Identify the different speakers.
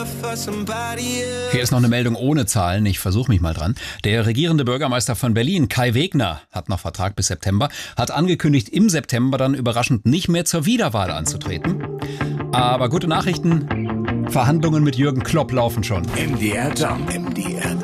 Speaker 1: Hier ist noch eine Meldung ohne Zahlen, ich versuche mich mal dran. Der regierende Bürgermeister von Berlin, Kai Wegner, hat noch Vertrag bis September, hat angekündigt, im September dann überraschend nicht mehr zur Wiederwahl anzutreten. Aber gute Nachrichten, Verhandlungen mit Jürgen Klopp laufen schon.
Speaker 2: MDR Jump.